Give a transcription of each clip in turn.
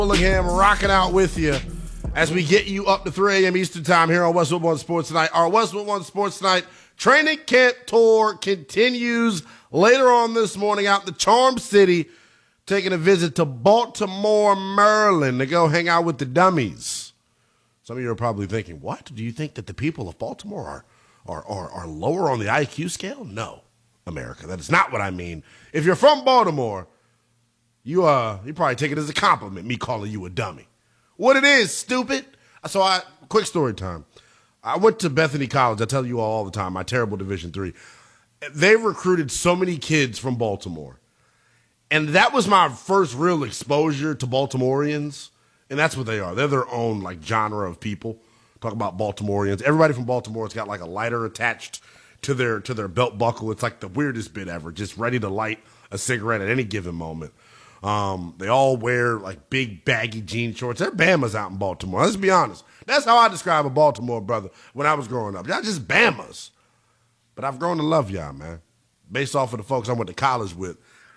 Willingham rocking out with you as we get you up to 3 a.m. Eastern Time here on Westwood One Sports Tonight. Our Westwood One Sports Tonight training camp tour continues later on this morning out in the Charm City, taking a visit to Baltimore, Maryland to go hang out with the dummies. Some of you are probably thinking, what? Do you think that the people of Baltimore are lower on the IQ scale? No, America. That is not what I mean. If you're from Baltimore, you probably take it as a compliment, me calling you a dummy. What it is, stupid. Quick story time. I went to Bethany College. I tell you all the time, my terrible Division III. They recruited so many kids from Baltimore. And that was my first real exposure to Baltimoreans. And that's what they are. They're their own genre of people. Talk about Baltimoreans. Everybody from Baltimore has got a lighter attached to their belt buckle. It's like the weirdest bit ever, just ready to light a cigarette at any given moment. They all wear big baggy jean shorts. They're Bamas out in Baltimore. Let's be honest. That's how I describe a Baltimore brother when I was growing up. Y'all just Bamas. But I've grown to love y'all, man. Based off of the folks I went to college with.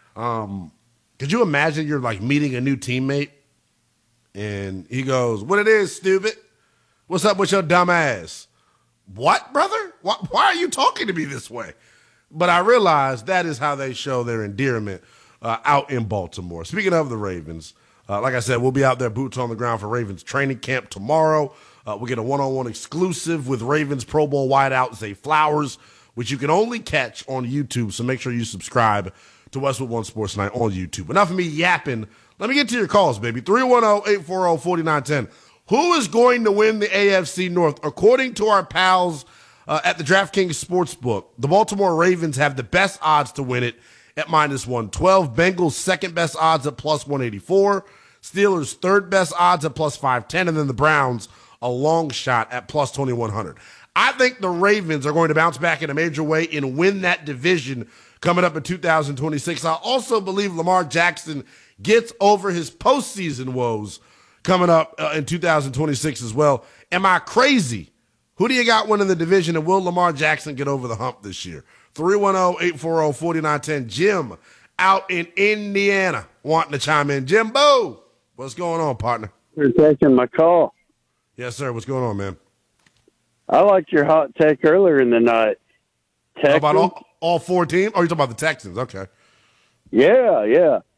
Could you imagine you're meeting a new teammate and he goes, "What it is, stupid? What's up with your dumb ass?" What, brother? Why are you talking to me this way? But I realized that is how they show their endearment out in Baltimore. Speaking of the Ravens, like I said, we'll be out there boots on the ground for Ravens training camp tomorrow. We'll get a one-on-one exclusive with Ravens Pro Bowl wideout Zay Flowers, which you can only catch on YouTube, so make sure you subscribe to Westwood One Sports Night on YouTube. Enough of me yapping. Let me get to your calls, baby. 310-840-4910. Who is going to win the AFC North? According to our pals at the DraftKings Sportsbook, the Baltimore Ravens have the best odds to win it at -112. Bengals second best odds at +184. Steelers third best odds at +510. And then the Browns a long shot at +2100. I think the Ravens are going to bounce back in a major way and win that division coming up in 2026. I also believe Lamar Jackson gets over his postseason woes coming up in 2026 as well. Am I crazy? Who do you got winning the division, and will Lamar Jackson get over the hump this year? 310-840-4910. Jim out in Indiana wanting to chime in. Jimbo, what's going on, partner? You're taking my call. Yes, sir. What's going on, man? I liked your hot take earlier in the night. How about all four teams? Oh, you're talking about the Texans. Okay. Yeah.